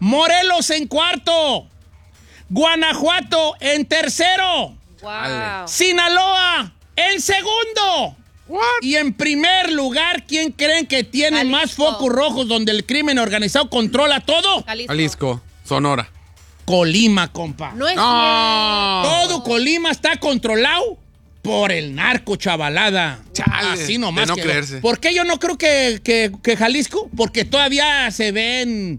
Morelos en cuarto. Guanajuato en tercero. Wow. Sinaloa en segundo. What? Y en primer lugar, ¿quién creen que tiene Jalisco. más focos rojos donde el crimen organizado controla todo? Jalisco, Sonora. Colima, compa. No es No. Todo Colima está controlado por el narco, chavalada. Chale, Así nomás. de no quedó. creerse. ¿Por qué yo no creo que Jalisco? Porque todavía se ven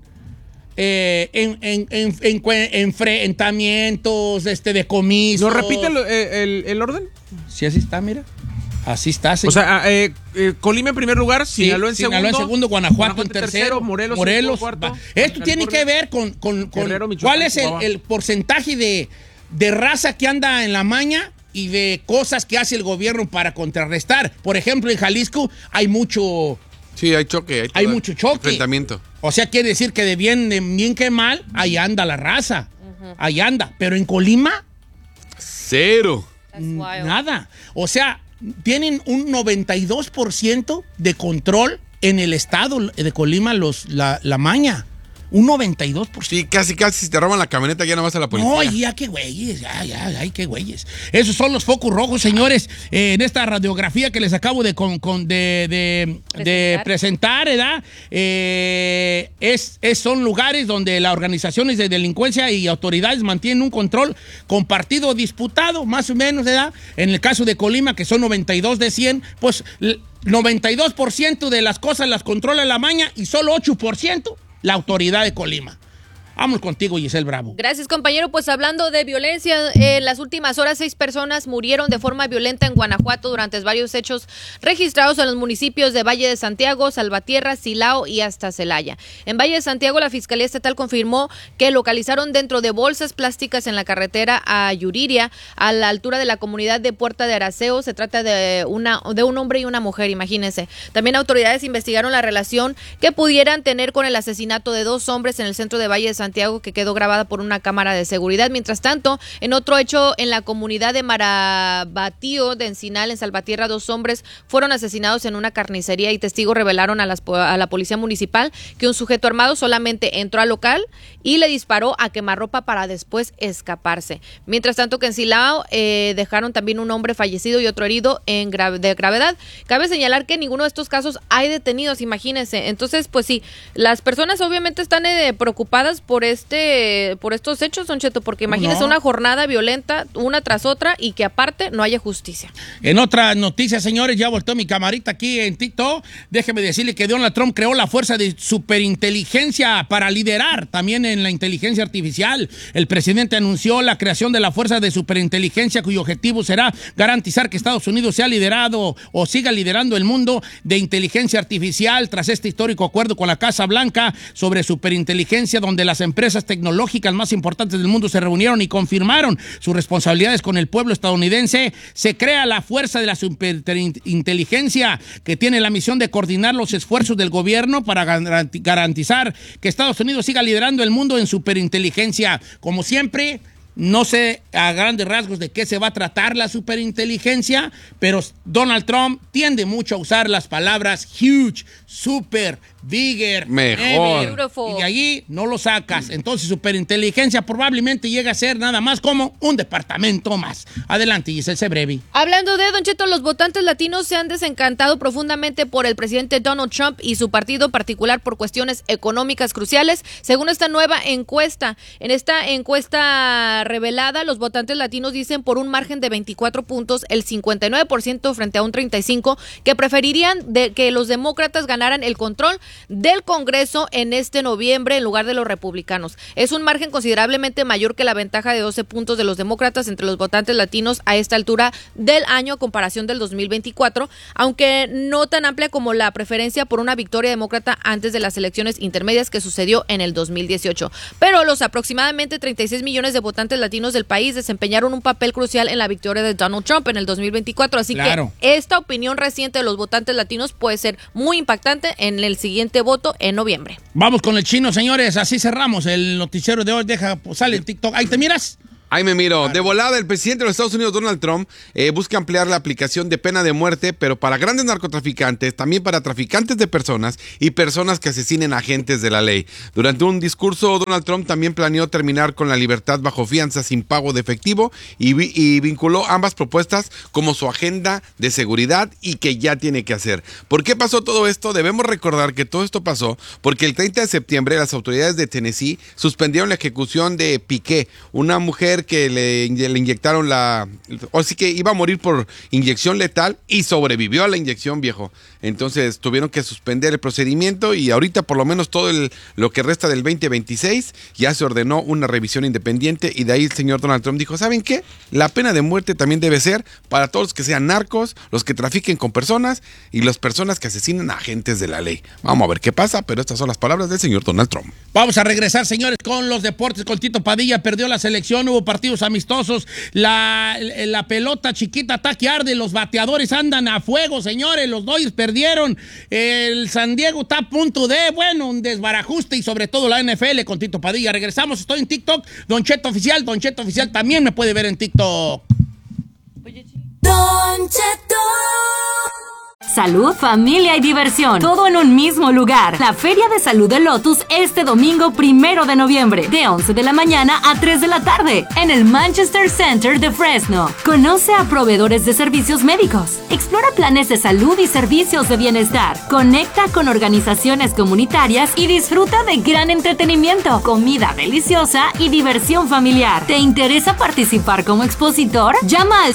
enfrentamientos, decomisos. ¿Nos repite el orden? Sí, así está, mira. Así está, sí. O sea, Colima en primer lugar, Sí, Sinaloa en segundo, Guanajuato en tercero, Morelos en cuarto. va. Esto tiene que ver con Guerrero, Michoacán, cuál es Chihuahua. el porcentaje de raza que anda en la maña y de cosas que hace el gobierno para contrarrestar. Por ejemplo, en Jalisco hay mucho... Sí, hay choque. Hay mucho choque. Enfrentamiento. O sea, quiere decir que de bien que mal, ahí anda la raza. Ahí anda. Pero en Colima, Cero. That's wild. nada. O sea, tienen un 92% de control en el estado de Colima la maña. Un 92%. Sí, casi si te roban la camioneta ya no vas a la policía. No, ya qué güeyes, ay, qué güeyes. Esos son los focos rojos, señores, en esta radiografía que les acabo de presentar, ¿verdad? Son lugares donde las organizaciones de delincuencia y autoridades mantienen un control compartido disputado, más o menos, ¿verdad? En el caso de Colima, que son 92 de 100, pues 92% de las cosas las controla la maña y solo 8% la autoridad de Colima. Vamos contigo, Giselle Bravo. Gracias, compañero. Pues hablando de violencia, en las últimas horas 6 personas murieron de forma violenta en Guanajuato durante varios hechos registrados en los municipios de Valle de Santiago, Salvatierra, Silao y hasta Celaya. En Valle de Santiago, la Fiscalía Estatal confirmó que localizaron dentro de bolsas plásticas en la carretera a Yuriria, a la altura de la comunidad de Puerta de Araceo. Se trata de un hombre y una mujer, imagínense. También autoridades investigaron la relación que pudieran tener con el asesinato de 2 hombres en el centro de Valle de Santiago, que quedó grabada por una cámara de seguridad. Mientras tanto, en otro hecho en la comunidad de Marabatío de Encinal, en Salvatierra, 2 hombres fueron asesinados en una carnicería y testigos revelaron a la policía municipal que un sujeto armado solamente entró al local y le disparó a quemarropa para después escaparse. Mientras tanto, que en Silao dejaron también un hombre fallecido y otro herido de gravedad. Cabe señalar que en ninguno de estos casos hay detenidos, imagínense. Entonces, pues sí, las personas obviamente están preocupadas por estos hechos, Don Cheto, porque imagínese una jornada violenta una tras otra y que aparte no haya justicia. En otras noticias, señores, ya volteó mi camarita aquí en TikTok. Déjeme decirle que Donald Trump creó la fuerza de superinteligencia para liderar también en la inteligencia artificial. El presidente anunció la creación de la fuerza de superinteligencia, cuyo objetivo será garantizar que Estados Unidos sea liderado o siga liderando el mundo de inteligencia artificial tras este histórico acuerdo con la Casa Blanca sobre superinteligencia, donde las empresas tecnológicas más importantes del mundo se reunieron y confirmaron sus responsabilidades con el pueblo estadounidense. Se crea la fuerza de la superinteligencia, que tiene la misión de coordinar los esfuerzos del gobierno para garantizar que Estados Unidos siga liderando el mundo en superinteligencia. Como siempre, no sé a grandes rasgos de qué se va a tratar la superinteligencia, pero Donald Trump tiende mucho a usar las palabras huge, super, bigger, mejor. Beautiful. Y de allí no lo sacas. Entonces, superinteligencia probablemente llega a ser nada más como un departamento más. Adelante, Giselle Sebrevi. Hablando de Don Cheto, los votantes latinos se han desencantado profundamente por el presidente Donald Trump y su partido, en particular por cuestiones económicas cruciales, según esta nueva encuesta. En esta encuesta revelada, los votantes latinos dicen por un margen de 24 puntos, el 59% frente a un 35%, que preferirían que los demócratas ganaran el control del Congreso en este noviembre en lugar de los republicanos. Es un margen considerablemente mayor que la ventaja de 12 puntos de los demócratas entre los votantes latinos a esta altura del año a comparación del 2024, aunque no tan amplia como la preferencia por una victoria demócrata antes de las elecciones intermedias que sucedió en el 2018. Pero los aproximadamente 36 millones de votantes latinos del país desempeñaron un papel crucial en la victoria de Donald Trump en el 2024, así claro, que esta opinión reciente de los votantes latinos puede ser muy impactante en el siguiente voto en noviembre. Vamos con el chino, señores. Así cerramos el noticiero de hoy. Sale en TikTok. Ahí te miras. Ahí me miro. De volada, el presidente de los Estados Unidos, Donald Trump, busca ampliar la aplicación de pena de muerte, pero para grandes narcotraficantes, también para traficantes de personas y personas que asesinen agentes de la ley. Durante un discurso, Donald Trump también planeó terminar con la libertad bajo fianza sin pago de efectivo y vinculó ambas propuestas como su agenda de seguridad y que ya tiene que hacer. ¿Por qué pasó todo esto? Debemos recordar que todo esto pasó porque el 30 de septiembre las autoridades de Tennessee suspendieron la ejecución de Piqué, una mujer que le inyectaron o sí que iba a morir por inyección letal y sobrevivió a la inyección, viejo. Entonces tuvieron que suspender el procedimiento y ahorita por lo menos todo lo que resta del 2026 ya se ordenó una revisión independiente y de ahí el señor Donald Trump dijo, ¿saben qué? La pena de muerte también debe ser para todos los que sean narcos, los que trafiquen con personas y las personas que asesinen a agentes de la ley. Vamos a ver qué pasa, pero estas son las palabras del señor Donald Trump. Vamos a regresar, señores, con los deportes. Con Tito Padilla perdió la selección, hubo partidos amistosos, la pelota chiquita está que arde, los bateadores andan a fuego, señores, los Dodgers perdieron, el San Diego está a punto de, un desbarajuste y sobre todo la NFL con Tito Padilla. Regresamos, estoy en TikTok, Don Cheto Oficial también me puede ver en TikTok. Don Cheto. Salud, familia y diversión, todo en un mismo lugar. La Feria de Salud de Lotus este domingo 1 de noviembre, de 11 de la mañana a 3 de la tarde, en el Manchester Center de Fresno. Conoce a proveedores de servicios médicos, explora planes de salud y servicios de bienestar, conecta con organizaciones comunitarias y disfruta de gran entretenimiento, comida deliciosa y diversión familiar. ¿Te interesa participar como expositor? Llama al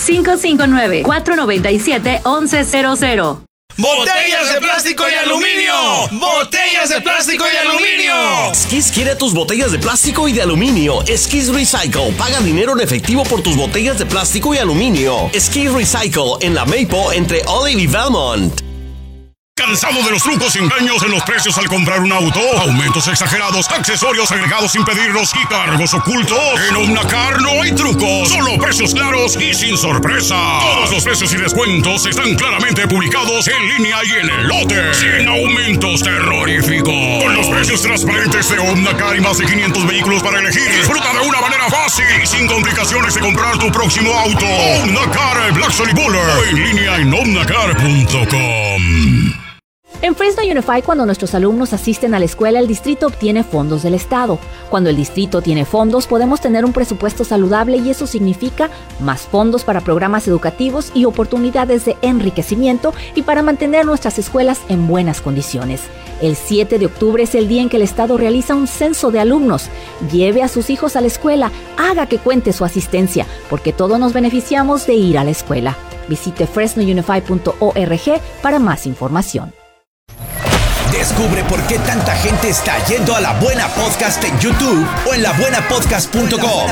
559-497-1100. ¡Botellas de plástico y aluminio! ¡Botellas de plástico y aluminio! Skis quiere tus botellas de plástico y de aluminio. Skis Recycle. Paga dinero en efectivo por tus botellas de plástico y aluminio. Skis Recycle en la Maple entre Olive y Belmont. ¿Cansado de los trucos y engaños en los precios al comprar un auto? Aumentos exagerados, accesorios agregados sin pedirlos y cargos ocultos. En Omnacar no hay trucos, solo precios claros y sin sorpresa. Todos los precios y descuentos están claramente publicados en línea y en el lote. Sin aumentos terroríficos. Con los precios transparentes de Omnacar y más de 500 vehículos para elegir, disfruta de una manera fácil y sin complicaciones de comprar tu próximo auto. Omnacar Blackstone Buller o en línea en omnacar.com. En Fresno Unified, cuando nuestros alumnos asisten a la escuela, el distrito obtiene fondos del Estado. Cuando el distrito tiene fondos, podemos tener un presupuesto saludable y eso significa más fondos para programas educativos y oportunidades de enriquecimiento y para mantener nuestras escuelas en buenas condiciones. El 7 de octubre es el día en que el Estado realiza un censo de alumnos. Lleve a sus hijos a la escuela, haga que cuente su asistencia, porque todos nos beneficiamos de ir a la escuela. Visite fresnounified.org para más información. Descubre por qué tanta gente está yendo a La Buena Podcast en YouTube o en labuenapodcast.com.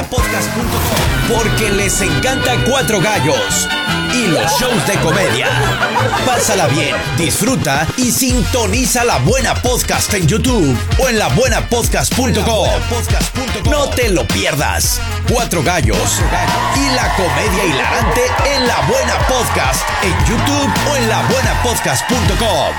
Porque les encanta Cuatro Gallos y los shows de comedia. Pásala bien, disfruta y sintoniza La Buena Podcast en YouTube o en labuenapodcast.com. No te lo pierdas. Cuatro Gallos y la comedia hilarante en La Buena Podcast en YouTube o en labuenapodcast.com.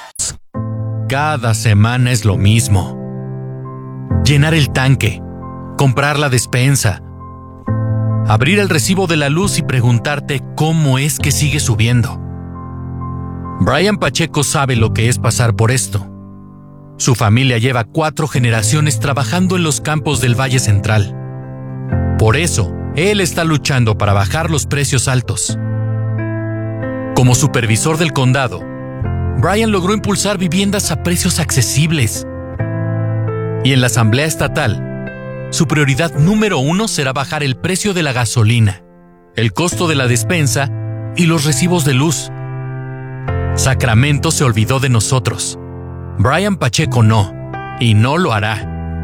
Cada semana es lo mismo. Llenar el tanque, comprar la despensa, abrir el recibo de la luz y preguntarte cómo es que sigue subiendo. Brian Pacheco sabe lo que es pasar por esto. Su familia lleva 4 generaciones trabajando en los campos del Valle Central. Por eso, él está luchando para bajar los precios altos. Como supervisor del condado, Brian logró impulsar viviendas a precios accesibles. Y en la Asamblea Estatal, su prioridad número 1 será bajar el precio de la gasolina, el costo de la despensa y los recibos de luz. Sacramento se olvidó de nosotros. Brian Pacheco no, y no lo hará.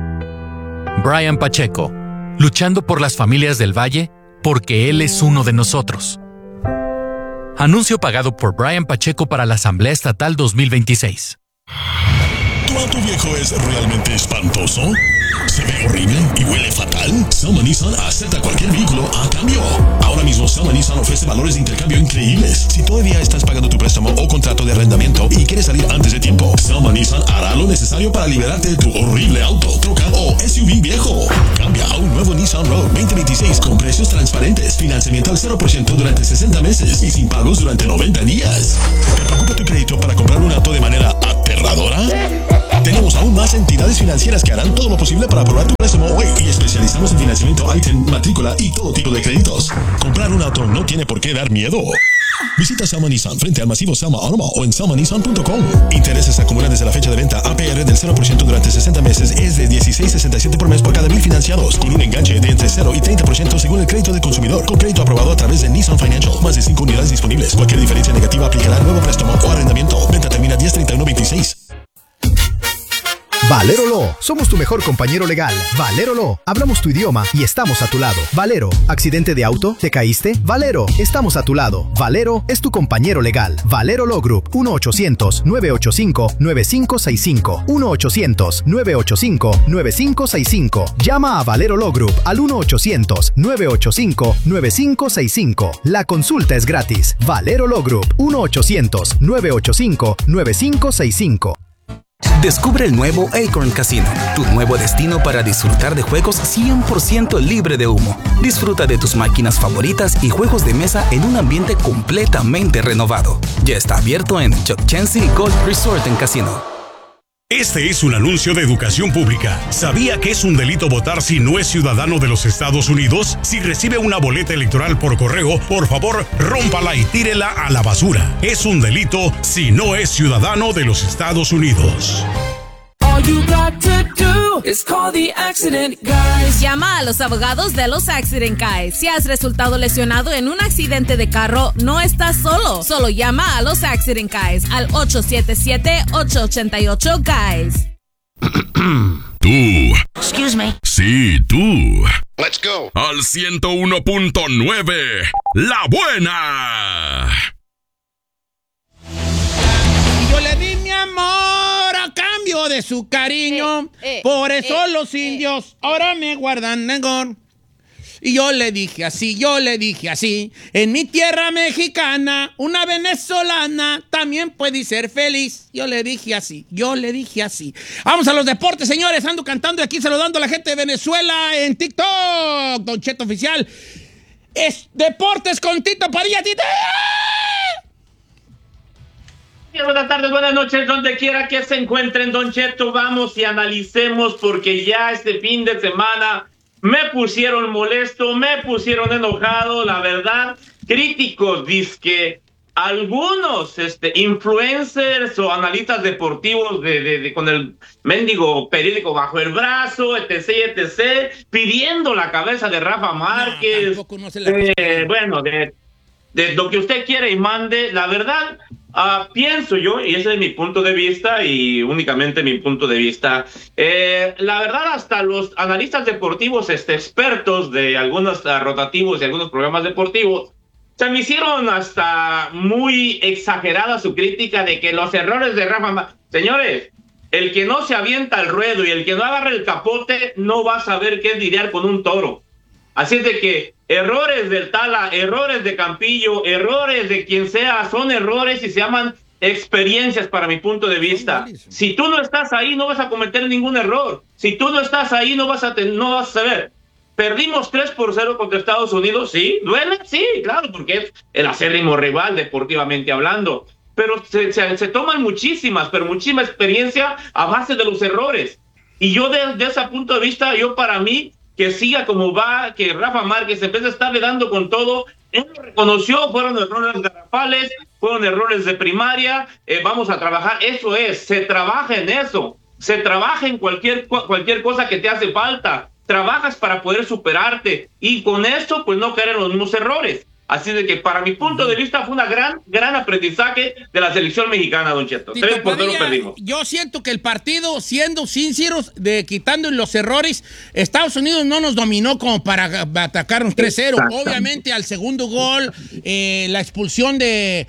Brian Pacheco, luchando por las familias del Valle, porque él es uno de nosotros. Anuncio pagado por Brian Pacheco para la Asamblea Estatal 2026. ¿Tu auto viejo es realmente espantoso? ¿Se ve horrible y huele fatal? Selma Nissan acepta cualquier vehículo a cambio. Ahora mismo Selma Nissan ofrece valores de intercambio increíbles. Si todavía estás pagando tu préstamo o contrato de arrendamiento y quieres salir antes de tiempo, Selma Nissan hará lo necesario para liberarte de tu horrible auto, troca o SUV viejo. Cambia a un nuevo Nissan Rogue 2026 2016 con precios transparentes, financiamiento al 0% durante 60 meses y sin pagos durante 90 días. ¿Te preocupa tu crédito para comprar un auto de manera aterradora? Tenemos aún más entidades financieras que harán todo lo posible para aprobar tu préstamo hoy y especializamos en financiamiento ITIN, matrícula y todo tipo de créditos. Comprar un auto no tiene por qué dar miedo. Visita Selma Nissan frente al masivo Selma Automall o en selmanissan.com. Intereses acumulan desde la fecha de venta. APR del 0% durante 60 meses es de $16.67 por mes por cada 1,000 financiados, con un enganche de entre 0 y 30% según el crédito del consumidor. Con crédito aprobado a través de Nissan Financial. Más de 5 unidades disponibles. Cualquier diferencia negativa aplicará al nuevo préstamo o arrendamiento. Venta termina 10/31/26. Valero Law, somos tu mejor compañero legal. Valero Law, hablamos tu idioma y estamos a tu lado. Valero, ¿accidente de auto? ¿Te caíste? Valero, estamos a tu lado. Valero es tu compañero legal. Valero Law Group, 1-800-985-9565. 1-800-985-9565. Llama a Valero Law Group al 1-800-985-9565. La consulta es gratis. Valero Law Group, 1-800-985-9565. Descubre el nuevo Acorn Casino, tu nuevo destino para disfrutar de juegos 100% libre de humo. Disfruta de tus máquinas favoritas y juegos de mesa en un ambiente completamente renovado. Ya está abierto en Chukchansi Golf Resort en Casino. Este es un anuncio de educación pública. ¿Sabía que es un delito votar si no es ciudadano de los Estados Unidos? Si recibe una boleta electoral por correo, por favor, rómpala y tírela a la basura. Es un delito si no es ciudadano de los Estados Unidos. All you got to do is call the Accident Guys. Llama a los abogados de los Accident Guys. Si has resultado lesionado en un accidente de carro, no estás solo. Solo llama a los Accident Guys al 877-888-GUYS. Tú. Excuse me. Sí, tú. Let's go. Al 101.9. La buena. Y yo le di mi amor a cambio de su cariño. Por eso los indios ahora me guardan negor. Y yo le dije así, en mi tierra mexicana, una venezolana también puede ser feliz. Yo le dije así. Vamos a los deportes, señores. Ando cantando y aquí saludando a la gente de Venezuela en TikTok. Don Cheto Oficial. Es Deportes con Tito Padilla. ¡Tito! Buenas tardes, buenas noches, donde quiera que se encuentren, Don Cheto. Vamos y analicemos porque ya este fin de semana me pusieron molesto, me pusieron enojado, la verdad. Críticos, dizque algunos influencers o analistas deportivos con el mendigo periódico bajo el brazo, etc., pidiendo la cabeza de Rafa Márquez. No se la bueno, de lo que usted quiere y mande. La verdad, pienso yo, y ese es mi punto de vista y únicamente mi punto de vista, la verdad hasta los analistas deportivos expertos de algunos rotativos y algunos programas deportivos se me hicieron hasta muy exagerada su crítica de que los errores de Rafa... Señores, el que no se avienta al ruedo y el que no agarra el capote no va a saber qué es lidiar con un toro. Así es de que errores del Tala, errores de Campillo, errores de quien sea, son errores y se llaman experiencias para mi punto de vista. Si tú no estás ahí, no vas a cometer ningún error. Si tú no estás ahí, no vas a saber. Perdimos 3-0 contra Estados Unidos, ¿sí? ¿Duele? Sí, claro, porque es el acérrimo rival deportivamente hablando. Pero se toman muchísima experiencia a base de los errores. Y yo de ese punto de vista, para mí, que siga como va, que Rafa Márquez en vez de estarle dando con todo, él lo reconoció, fueron errores garrafales, fueron errores de primaria, vamos a trabajar, eso es, se trabaja en eso, se trabaja en cualquier cosa que te hace falta, trabajas para poder superarte y con eso pues no caer en los mismos errores. Así de que para mi punto de vista fue una gran aprendizaje de la selección mexicana, Don Cheto. 3-0 perdimos. Yo siento que el partido, siendo sinceros, quitando los errores, Estados Unidos no nos dominó como para atacarnos 3-0. Obviamente al segundo gol, la expulsión del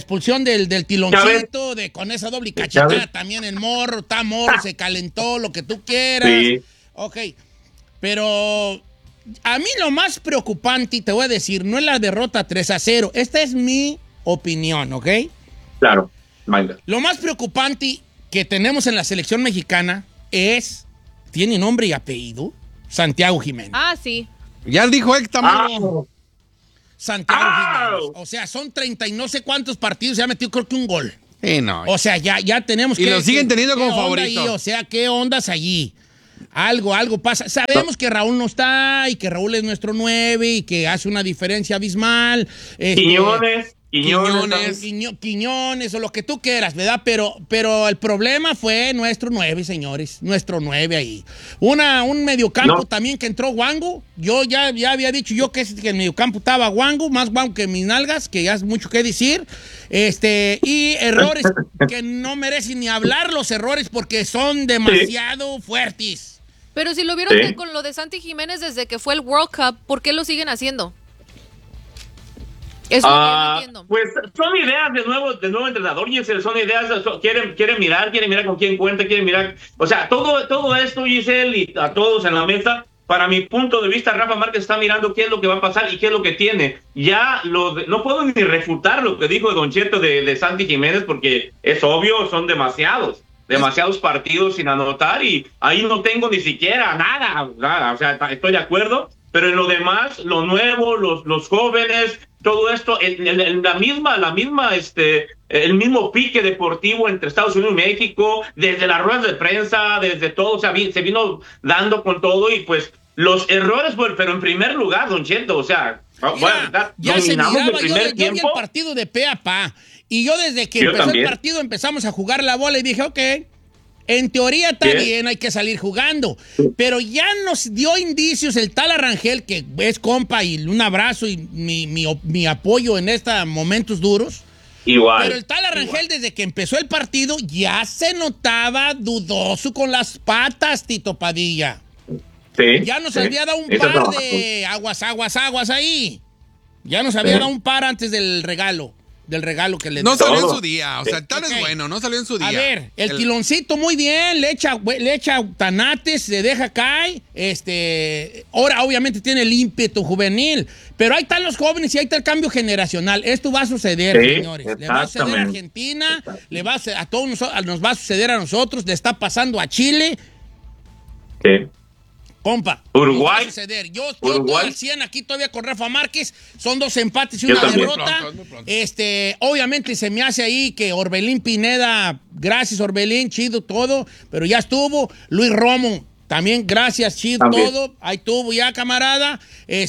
tiloncito, con esa doble cachetada también el morro, se calentó, lo que tú quieras. Sí. Ok, pero... A mí lo más preocupante, te voy a decir, no es la derrota 3-0. Esta es mi opinión, ¿ok? Claro. Venga. Lo más preocupante que tenemos en la selección mexicana tiene nombre y apellido, Santiago Jiménez. Ah, sí. Ya dijo Héctor. Santiago Jiménez. O sea, son 30 y no sé cuántos partidos, ya metió creo que un gol. Sí, no. O sea, ya tenemos que... Y lo siguen teniendo como favorito. Ahí, o sea, ¿qué ondas allí? Algo pasa. Sabemos que Raúl no está y que Raúl es nuestro 9 y que hace una diferencia abismal. Quiñones o lo que tú quieras, ¿verdad? Pero el problema fue nuestro 9, señores. Nuestro 9 ahí. Un mediocampo también que entró Wango. Yo ya había dicho yo que el mediocampo estaba Wango, más Wango que mis nalgas, que ya es mucho que decir. Y errores que no merecen ni hablar los errores porque son demasiado fuertes. Pero si lo vieron con lo de Santi Jiménez desde que fue el World Cup, ¿por qué lo siguen haciendo? Eso no entiendo. Pues son ideas de nuevo entrenador, Giselle, son ideas, quieren mirar con quién cuenta, quieren mirar, o sea, todo esto, Giselle, y a todos en la mesa, para mi punto de vista, Rafa Márquez está mirando qué es lo que va a pasar y qué es lo que tiene. No puedo ni refutar lo que dijo Don Cheto de Santi Jiménez, porque es obvio, son demasiados partidos sin anotar y ahí no tengo ni siquiera nada, o sea, estoy de acuerdo, pero en lo demás, lo nuevo, los jóvenes, todo esto, el mismo pique deportivo entre Estados Unidos y México, desde las ruedas de prensa, desde todo, o sea, se vino dando con todo y pues los errores, pero en primer lugar, Don Cheto, o sea, ya se miraba, yo vi el partido de pe a pa. Y yo desde que empezó el partido empezamos a jugar la bola y dije, ok, en teoría está bien, hay que salir jugando. Pero ya nos dio indicios el tal Arrangel, que es compa y un abrazo y mi apoyo en estos momentos duros. Igual. Pero el tal Arrangel desde que empezó el partido ya se notaba dudoso con las patas, Tito Padilla. Sí, ya nos había dado un par de aguas ahí. Ya nos había dado un par antes del regalo que le dio. No salió en su día, o sea, tal es bueno, no salió en su día. A ver, el tiloncito muy bien, le echa tanates, se deja caer, ahora obviamente tiene el ímpetu juvenil, pero ahí están los jóvenes y ahí está el cambio generacional. Esto va a suceder, señores. Le va a suceder a Argentina, a todos nos va a suceder a nosotros, le está pasando a Chile. Sí. Compa, Uruguay. Yo estoy al 100 aquí todavía con Rafa Márquez. Son 2 empates y una derrota. Obviamente se me hace ahí que Orbelín Pineda, gracias Orbelín, chido todo, pero ya estuvo. Luis Romo, también gracias, chido todo. Ahí estuvo ya, camarada.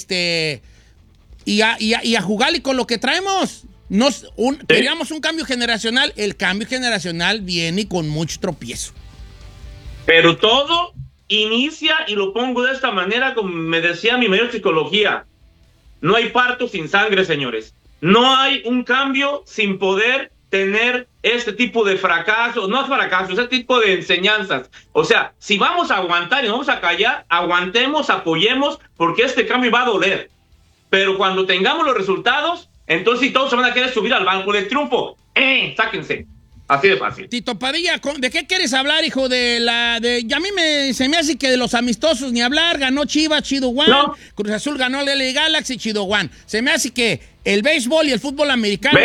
Y a jugarle con lo que traemos. Queríamos un cambio generacional. El cambio generacional viene con mucho tropiezo. Pero todo inicia, y lo pongo de esta manera, como me decía mi mayor psicología, no hay parto sin sangre, señores. No hay un cambio sin poder tener este tipo de fracasos, no fracasos, este tipo de enseñanzas. O sea, si vamos a aguantar y no vamos a callar, aguantemos, apoyemos, porque este cambio va a doler. Pero cuando tengamos los resultados, entonces todos se van a querer subir al banco del triunfo. Sáquense. Así de fácil. Tito Padilla, ¿de qué quieres hablar, hijo? A mí se me hace que de los amistosos ni hablar. Ganó Chivas, Chido One. No. Cruz Azul ganó el LA Galaxy, Chido One. Se me hace que el béisbol y el fútbol americano...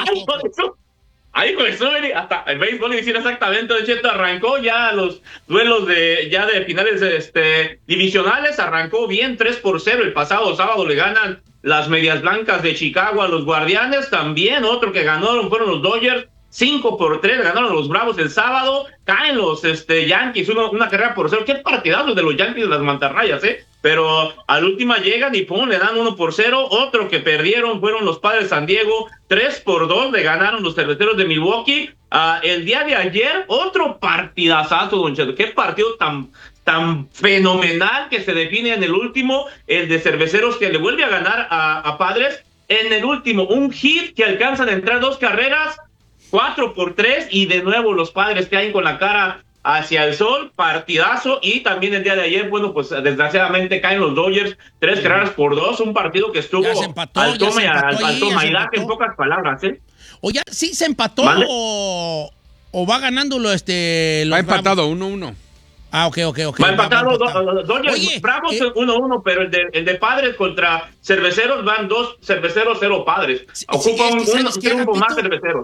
Ahí con eso, hasta el béisbol hicieron exactamente, de hecho, arrancó ya los duelos de finales divisionales, arrancó bien 3-0. El pasado sábado le ganan las Medias Blancas de Chicago a los Guardianes. También otro que ganaron fueron los Dodgers. 5-3, ganaron los Bravos el sábado, caen los Yankees, una carrera por 0, qué partidazo de los Yankees de las mantarrayas, pero al última llegan y le dan 1-0, otro que perdieron fueron los Padres de San Diego, 3-2, le ganaron los Cerveceros de Milwaukee. El día de ayer, otro partidazazo, Don Cheto, qué partido tan fenomenal que se define en el último, el de Cerveceros que le vuelve a ganar a Padres, en el último, un hit que alcanzan a entrar 2 carreras, 4-3, y de nuevo los Padres caen con la cara hacia el sol, partidazo. Y también el día de ayer, bueno, pues desgraciadamente caen los Dodgers 3 carreras por 2, un partido que estuvo al toma y daca, en pocas palabras, O ya sí se empató, o va ganando va empatado 1-1. Ok. Va empatado Dodgers, Bravos 1-1, pero el de Padres contra Cerveceros van 2 Cerveceros, 0 Padres. Ocupa un tiempo más Cerveceros.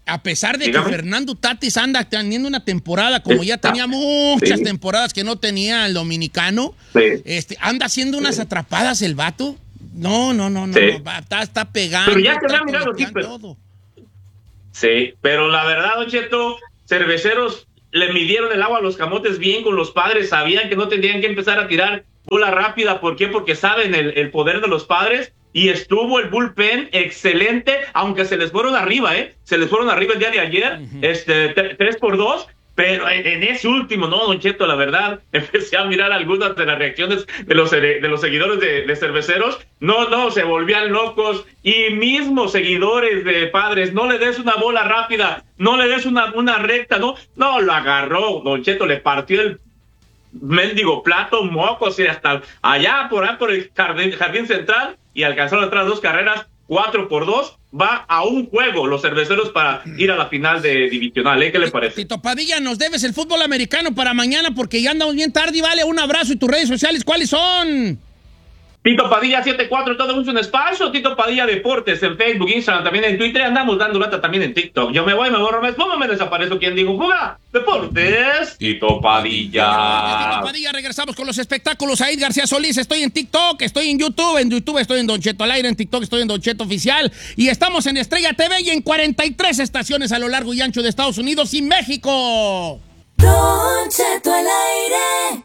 A pesar de que Fernando Tatis anda teniendo una temporada como ya tenía muchas temporadas que no tenía el dominicano, anda haciendo unas atrapadas el vato. No, está pegando. Pero ya te había mirado aquí, sí, pero la verdad, Don Cheto, Cerveceros le midieron el agua a los camotes bien con los Padres, sabían que no tendrían que empezar a tirar bola rápida. ¿Por qué? Porque saben el poder de los Padres. Y estuvo el bullpen excelente, aunque se les fueron arriba, se les fueron arriba el día de ayer, 3-2, pero en ese último, no, Don Cheto, la verdad, empecé a mirar algunas de las reacciones de los seguidores de Cerveceros, no, se volvían locos, y mismos seguidores de Padres, no le des una bola rápida, no le des una recta, no, lo agarró, Don Cheto, le partió el mendigo plato, mocos, y hasta allá por el jardín central, y alcanzaron atrás 2 carreras, 4-2, va a un juego los Cerveceros para ir a la final de divisional, ¿qué le parece? Tito Padilla, nos debes el fútbol americano para mañana porque ya andamos bien tarde, vale, un abrazo. ¿Y tus redes sociales cuáles son? Tito Padilla 74, todo un espacio. Tito Padilla Deportes en Facebook, Instagram, también en Twitter. Andamos dando lata también en TikTok. Yo me voy, me borro, me desaparezco. ¿Quién digo? Juga Deportes. Tito Padilla. Tito Padilla, regresamos con los espectáculos. Aid García Solís, estoy en TikTok, estoy en YouTube. En YouTube estoy en Don Cheto al aire, en TikTok estoy en Don Cheto Oficial. Y estamos en Estrella TV y en 43 estaciones a lo largo y ancho de Estados Unidos y México. Don Cheto al aire.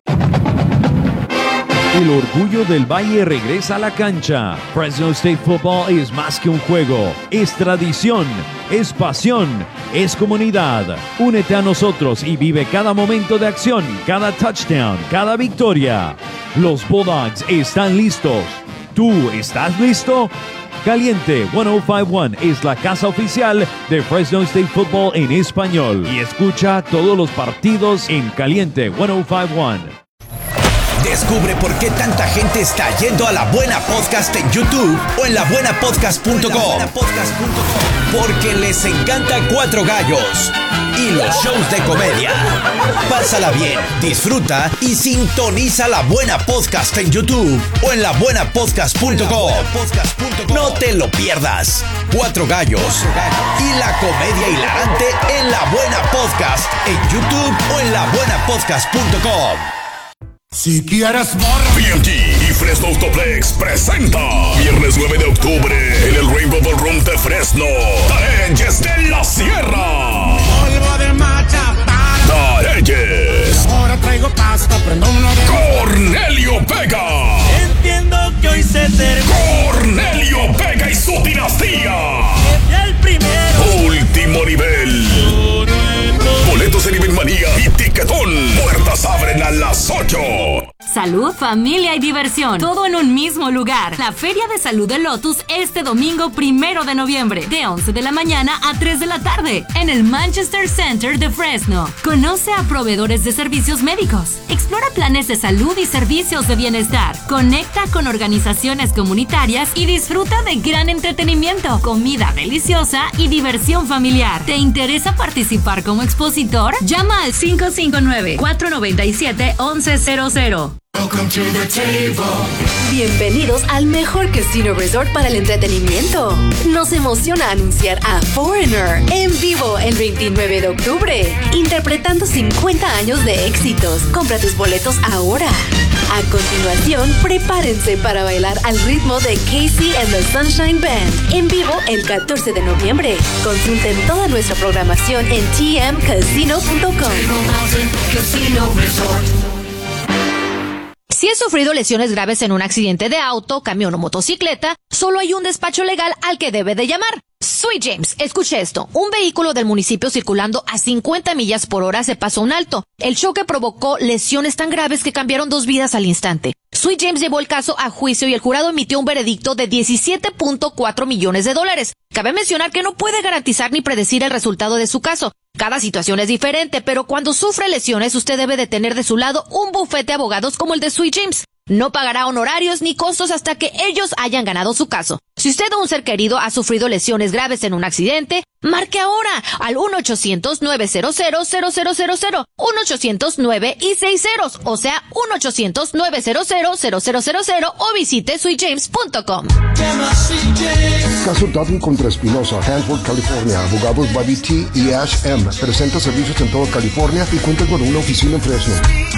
El orgullo del Valle regresa a la cancha. Fresno State Football es más que un juego, es tradición, es pasión, es comunidad. Únete a nosotros y vive cada momento de acción, cada touchdown, cada victoria. Los Bulldogs están listos. ¿Tú estás listo? Caliente 105.1 es la casa oficial de Fresno State Football en español. Y escucha todos los partidos en Caliente 105.1. Descubre por qué tanta gente está yendo a La Buena Podcast en YouTube o en labuenapodcast.com. Porque les encanta Cuatro Gallos y los shows de comedia. Pásala bien, disfruta y sintoniza La Buena Podcast en YouTube o en labuenapodcast.com. No te lo pierdas. Cuatro Gallos y la comedia hilarante en La Buena Podcast en YouTube o en labuenapodcast.com. Si quieres BMG y Fresno Autoplex presenta viernes 9 de octubre en el Rainbow Ballroom de Fresno, Tareyes de la Sierra. Polvo de macha para. Tareyes. Ahora traigo pasta, prendo uno de. Cornelio Vega. Entiendo que hoy se termina. Cornelio Vega y su dinastía. El primero. Último nivel. Boletos en Ibermanía y Tiquetón. Puertas abren a las 8. Salud, familia y diversión. Todo en un mismo lugar. La Feria de Salud de Lotus este domingo 1 de noviembre. De 11 de la mañana a 3 de la tarde. En el Manchester Center de Fresno. Conoce a proveedores de servicios médicos. Explora planes de salud y servicios de bienestar. Conecta con organizaciones comunitarias y disfruta de gran entretenimiento, comida deliciosa y diversión familiar. ¿Te interesa participar como expositor? Llama al 559-497-1100. Bienvenidos al mejor casino resort para el entretenimiento. Nos emociona anunciar a Foreigner en vivo el 29 de octubre, interpretando 50 años de éxitos. Compra tus boletos ahora. A continuación, prepárense para bailar al ritmo de Casey and the Sunshine Band en vivo el 14 de noviembre. Consulten toda nuestra programación en tmcasino.com. Si has sufrido lesiones graves en un accidente de auto, camión o motocicleta, solo hay un despacho legal al que debe de llamar. Sweet James, escuche esto. Un vehículo del municipio circulando a 50 millas por hora se pasó un alto. El choque provocó lesiones tan graves que cambiaron 2 vidas al instante. Sweet James llevó el caso a juicio y el jurado emitió un veredicto de $17.4 millones. Cabe mencionar que no puede garantizar ni predecir el resultado de su caso. Cada situación es diferente, pero cuando sufre lesiones usted debe de tener de su lado un bufete de abogados como el de Sweet James. No pagará honorarios ni costos hasta que ellos hayan ganado su caso. Si usted o un ser querido ha sufrido lesiones graves en un accidente, marque ahora al 1-800-900-0000, 1-800-9 y 6 ceros, o sea, 1-800-900-0000 o visite sweetjames.com. Caso Dutton contra Espinosa, Hanford, California. Abogados Bobby T. y Ash M. Presenta servicios en toda California y cuenta con una oficina en Fresno.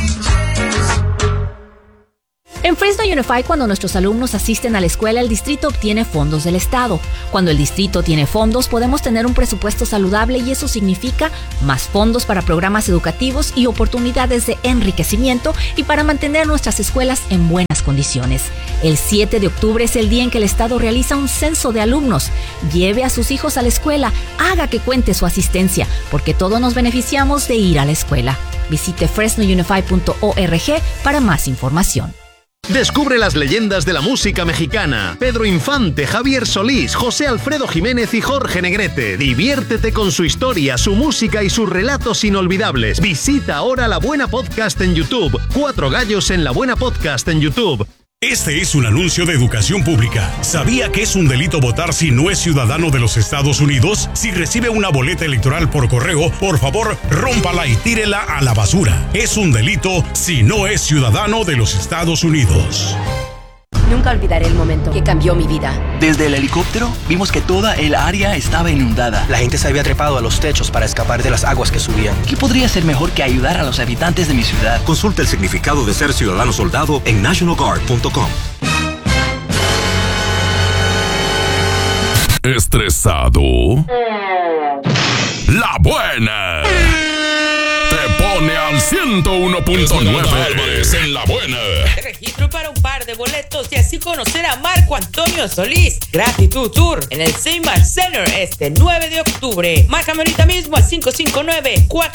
En Fresno Unified, cuando nuestros alumnos asisten a la escuela, el distrito obtiene fondos del estado. Cuando el distrito tiene fondos, podemos tener un presupuesto saludable y eso significa más fondos para programas educativos y oportunidades de enriquecimiento y para mantener nuestras escuelas en buenas condiciones. El 7 de octubre es el día en que el estado realiza un censo de alumnos. Lleve a sus hijos a la escuela, haga que cuente su asistencia, porque todos nos beneficiamos de ir a la escuela. Visite fresnounified.org para más información. Descubre las leyendas de la música mexicana. Pedro Infante, Javier Solís, José Alfredo Jiménez y Jorge Negrete. Diviértete con su historia, su música y sus relatos inolvidables. Visita ahora La Buena Podcast en YouTube. 4 Gallos en La Buena Podcast en YouTube. Este es un anuncio de educación pública. ¿Sabía que es un delito votar si no es ciudadano de los Estados Unidos? Si recibe una boleta electoral por correo, por favor, rómpala y tírela a la basura. Es un delito si no es ciudadano de los Estados Unidos. Nunca olvidaré el momento que cambió mi vida. Desde el helicóptero vimos que toda el área estaba inundada. La gente se había trepado a los techos para escapar de las aguas que subían. ¿Qué podría ser mejor que ayudar a los habitantes de mi ciudad? Consulta el significado de ser ciudadano soldado en nationalguard.com. ¿Estresado? La Buena te pone al 101.9 en La Buena. Te registro para un par de boletos y así conocer a Marco Antonio Solís. Gratitud Tour en el Seymour Center este 9 de octubre. Márcame ahorita mismo al 559-4